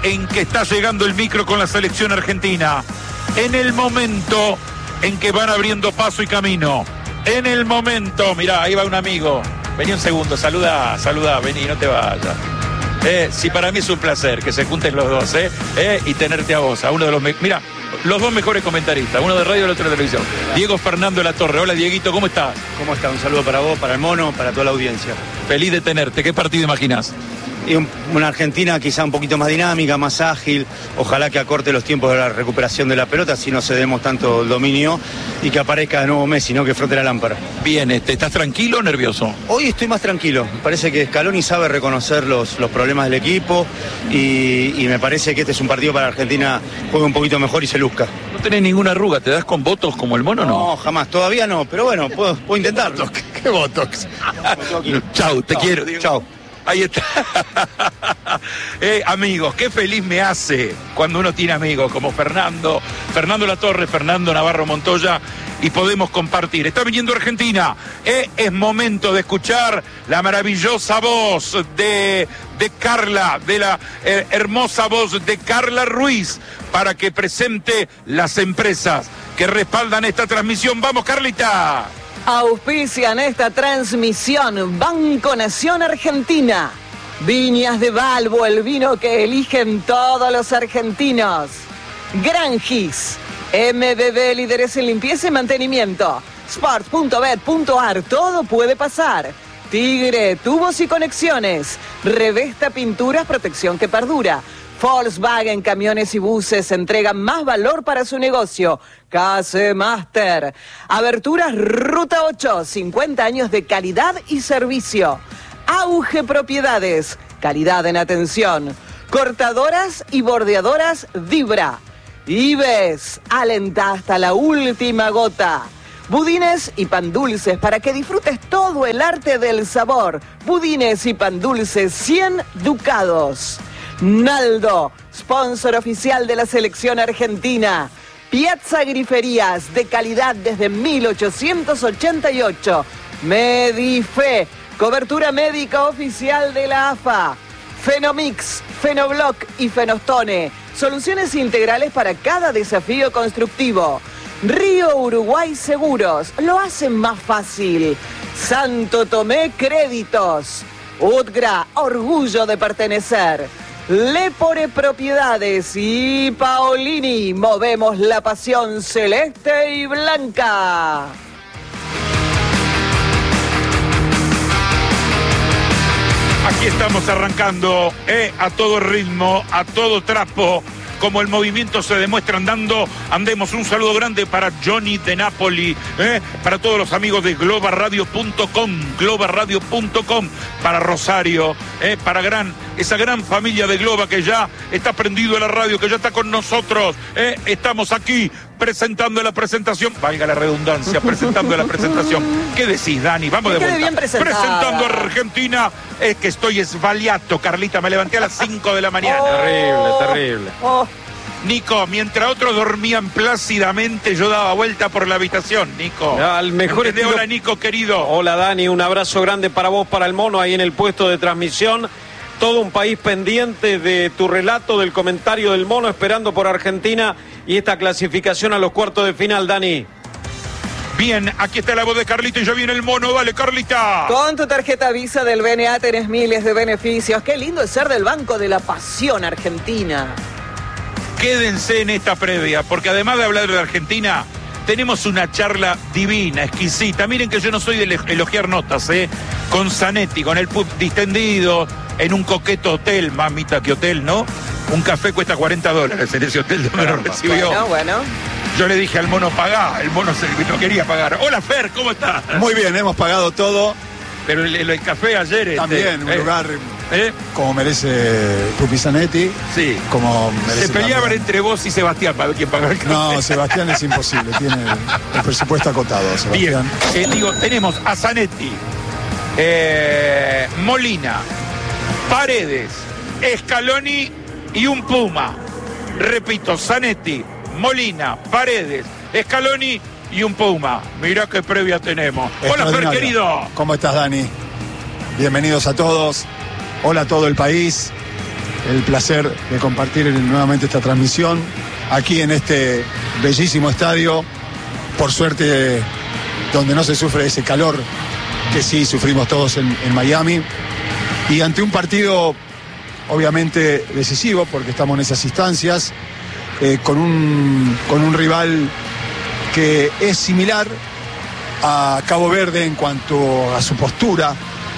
en que está llegando el micro con la selección argentina, en el momento en que van abriendo paso y camino, en el momento, mirá, ahí va un amigo, vení un segundo, saluda, vení, no te vayas. Sí, para mí es un placer que se junten los dos, y tenerte a vos, a uno de los... Mira, los dos mejores comentaristas, uno de radio y el otro de televisión. Diego Fernando Latorre. Hola, Dieguito, ¿cómo estás? ¿Cómo estás? Un saludo para vos, para el Mono, para toda la audiencia. Feliz de tenerte. ¿Qué partido imaginás? Y una Argentina quizá un poquito más dinámica, más ágil, ojalá que acorte los tiempos de la recuperación de la pelota, así no cedemos tanto el dominio y que aparezca de nuevo Messi, ¿no? Que frote la lámpara. Bien, ¿estás tranquilo o nervioso? Hoy estoy más tranquilo, me parece que Scaloni sabe reconocer los problemas del equipo y me parece que este es un partido para Argentina juegue un poquito mejor y se luzca. ¿No tenés ninguna arruga? ¿Te das con votos como el Mono o no? No, jamás, todavía no, pero bueno, puedo intentarlo. ¿Qué votos? Chau, te quiero. Chau. Ahí está. Amigos, qué feliz me hace cuando uno tiene amigos como Fernando Latorre, Fernando Navarro Montoya, y podemos compartir. Está viniendo Argentina. Es momento de escuchar la maravillosa voz de Carla, de la hermosa voz de Carla Ruiz, para que presente las empresas que respaldan esta transmisión. ¡Vamos, Carlita! Auspician esta transmisión Banco Nación Argentina, Viñas de Balbo, el vino que eligen todos los argentinos, Gran Gis, MBB, líderes en limpieza y mantenimiento, Sport.bet.ar, todo puede pasar, Tigre, tubos y conexiones, Revesta Pinturas, protección que perdura, Volkswagen, camiones y buses entregan más valor para su negocio. KC Master. Aberturas Ruta 8, 50 años de calidad y servicio. Auge Propiedades, calidad en atención. Cortadoras y bordeadoras Vibra. Ives, alenta hasta la última gota. Budines y pan dulces para que disfrutes todo el arte del sabor. Budines y pan dulces, 100 ducados. Naldo, sponsor oficial de la selección argentina. Piazza Griferías, de calidad desde 1888. Medife, cobertura médica oficial de la AFA. Fenomix, Fenobloc y Fenostone, soluciones integrales para cada desafío constructivo. Río Uruguay Seguros, lo hacen más fácil. Santo Tomé Créditos. Utgra, orgullo de pertenecer. Lepore Propiedades y Paolini, movemos la pasión celeste y blanca. Aquí estamos arrancando a todo ritmo, a todo trapo, como el movimiento se demuestra andando. Andemos. Un saludo grande para Johnny de Napoli, para todos los amigos de globaradio.com, para Rosario, para esa gran familia de Globa que ya está prendido a la radio, que ya está con nosotros. Estamos aquí presentando la presentación, valga la redundancia, presentando la presentación. ¿Qué decís, Dani? Vamos de vuelta. Bien presentando a Argentina. Es que estoy esbaliato, Carlita, me levanté a las 5 de la mañana. Terrible. Nico, mientras otros dormían plácidamente, yo daba vuelta por la habitación, Nico. Al mejor estilo... Hola, Nico, querido. Hola, Dani, un abrazo grande para vos, para el Mono, ahí en el puesto de transmisión. Todo un país pendiente de tu relato, del comentario del Mono, esperando por Argentina y esta clasificación a los cuartos de final, Dani. Bien, aquí está la voz de Carlita y ya viene el Mono. Dale, Carlita. Con tu tarjeta Visa del BNA tenés miles de beneficios. Qué lindo es ser del Banco de la Pasión Argentina. Quédense en esta previa, porque además de hablar de Argentina, tenemos una charla divina, exquisita. Miren que yo no soy de elogiar notas, con Zanetti, con el pub distendido, en un coqueto hotel, mamita, que hotel, ¿no? Un café cuesta $40 en ese hotel donde lo recibió. Bueno. Yo le dije al Mono, pagá, el Mono no quería pagar. Hola, Fer, ¿cómo estás? Muy bien, hemos pagado todo. Pero el café ayer... También, un lugar como merece Pupi Zanetti. Sí. Como merece. Se peleaban también entre vos y Sebastián para ver quién paga el café. No, Sebastián es imposible, tiene el presupuesto acotado, Sebastián. Bien, tenemos a Zanetti, Molina, Paredes, Scaloni y un Puma. Repito, Zanetti, Molina, Paredes, Scaloni y un Puma. Mirá qué previa tenemos. Hola, Fer, querido. ¿Cómo estás, Dani? Bienvenidos a todos. Hola a todo el país. el placer de compartir nuevamente esta transmisión aquí en este bellísimo estadio, por suerte donde no se sufre ese calor que sí sufrimos todos en Miami, y ante un partido obviamente decisivo porque estamos en esas instancias, con un rival que es similar a Cabo Verde en cuanto a su postura,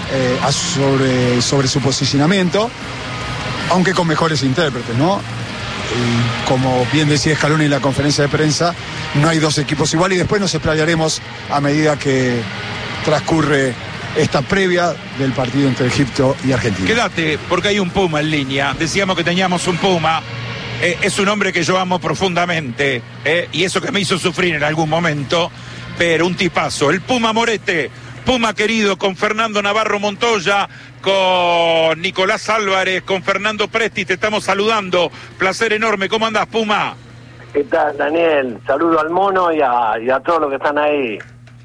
sobre su posicionamiento, aunque con mejores intérpretes, ¿no? Y como bien decía Scaloni en la conferencia de prensa, no hay dos equipos iguales, y después nos explayaremos a medida que transcurre esta previa del partido entre Egipto y Argentina. Quédate, porque hay un Puma en línea. Decíamos que teníamos un Puma. Es un hombre que yo amo profundamente, y eso que me hizo sufrir en algún momento, pero un tipazo. El Puma Morete, Puma querido, con Fernando Navarro Montoya, con Nicolás Álvarez, con Fernando Presti, te estamos saludando. Placer enorme. ¿Cómo andás, Puma? ¿Qué tal, Daniel? Saludo al mono y a todos los que están ahí.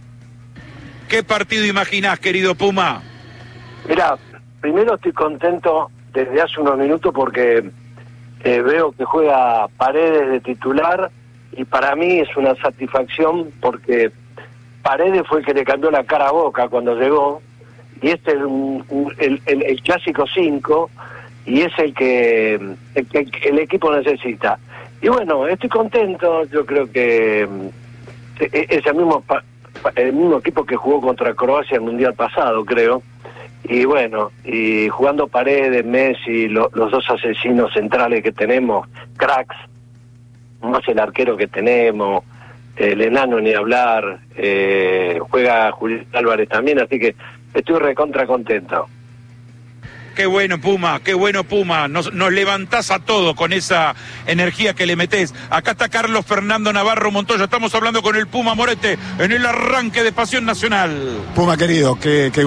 ¿Qué partido imaginás, querido Puma? Mirá, primero estoy contento desde hace unos minutos porque veo que juega Paredes de titular, y para mí es una satisfacción porque Paredes fue el que le cambió la cara a Boca cuando llegó, y este es el clásico 5, y es el que el equipo necesita. Y bueno, estoy contento. Yo creo que es el mismo equipo que jugó contra Croacia el Mundial pasado, creo. Y bueno, y jugando Paredes, Messi, los dos asesinos centrales que tenemos, cracks, más el arquero que tenemos, el enano ni hablar, juega Julián Álvarez también, así que estoy recontra contento. Qué bueno, Puma, qué bueno, Puma. Nos levantás a todo con esa energía que le metés. Acá está Carlos Fernando Navarro Montoya. Estamos hablando con el Puma Morete en el arranque de Pasión Nacional. Puma querido, que